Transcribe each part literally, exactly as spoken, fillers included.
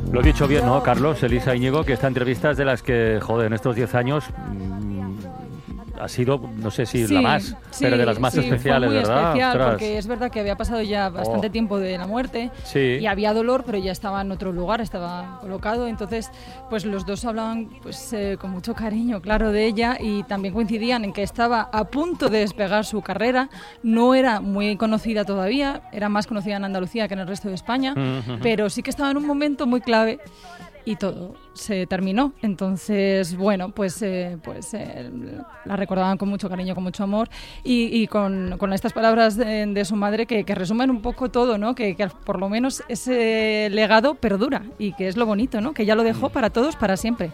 Lo he dicho bien, ¿no, Carlos? Elisa Íñigo, que esta entrevista es de las que, joder, en estos diez años mmm, ha sido, no sé si sí, la más, sí, pero de las más sí, especiales, fue muy ¿verdad? especial, Ostras. porque es verdad que había pasado ya bastante oh. tiempo de la muerte sí. y había dolor, pero ya estaba en otro lugar, estaba colocado. Entonces, pues los dos hablaban pues, eh, con mucho cariño, claro, de ella, y también coincidían en que estaba a punto de despegar su carrera. No era muy conocida todavía, era más conocida en Andalucía que en el resto de España, uh-huh. pero sí que estaba en un momento muy clave. Y todo se terminó. Entonces, bueno, pues, eh, pues eh, la recordaban con mucho cariño, con mucho amor y, y con, con estas palabras de, de su madre que, que resumen un poco todo, ¿no? Que, que por lo menos ese legado perdura y que es lo bonito, ¿no? Que ya lo dejó para todos, para siempre.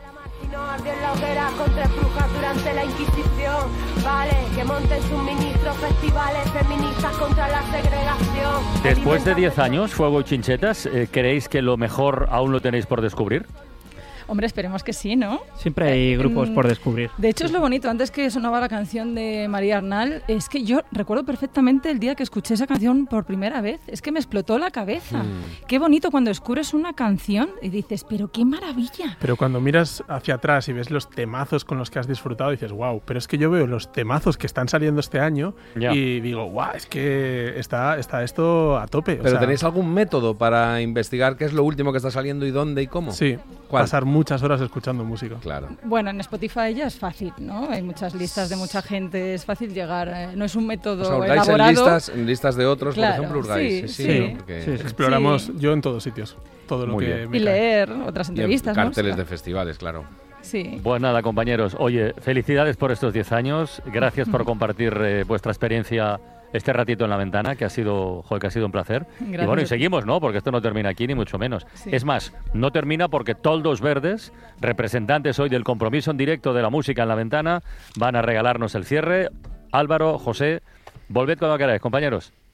No ardió en la hoguera con tres brujas durante la Inquisición. Vale, que monten sus ministros festivales feministas contra la segregación. Después de diez años, Fuego y Chinchetas, eh, ¿creéis que lo mejor aún lo tenéis por descubrir? Hombre, esperemos que sí, ¿no? Siempre hay grupos eh, por descubrir. De hecho, es lo bonito. Antes que sonaba la canción de María Arnal, es que yo recuerdo perfectamente el día que escuché esa canción por primera vez. Es que me explotó la cabeza. Mm. Qué bonito cuando descubres una canción y dices, pero qué maravilla. Pero cuando miras hacia atrás y ves los temazos con los que has disfrutado, dices, wow, pero es que yo veo los temazos que están saliendo este año yeah. y digo, wow, es que está, está esto a tope. ¿Pero o sea, tenéis algún método para investigar qué es lo último que está saliendo y dónde y cómo? Sí, ¿cuál? Pasar muchas horas escuchando música. Claro. Bueno, en Spotify ya es fácil, ¿no? Hay muchas listas de mucha gente, es fácil llegar. Eh, no es un método o sea, elaborado. En listas, en listas de otros, claro, por ejemplo, hurgáis. Sí, sí, sí. ¿no? Porque... sí, sí. Exploramos sí. yo en todos sitios. Todo lo Muy que bien. me y cae. leer otras entrevistas, y carteles ¿no? de festivales, claro. Sí. Pues nada, compañeros. Oye, felicidades por estos diez años. Gracias por compartir eh, vuestra experiencia este ratito en La Ventana, que ha sido, joder, que ha sido un placer. Gracias. Y bueno, y seguimos, ¿no? Porque esto no termina aquí, ni mucho menos. Sí. Es más, no termina porque Toldos Verdes, representantes hoy del compromiso en directo de la música en La Ventana, van a regalarnos el cierre. Álvaro, José, volved cuando queráis, compañeros.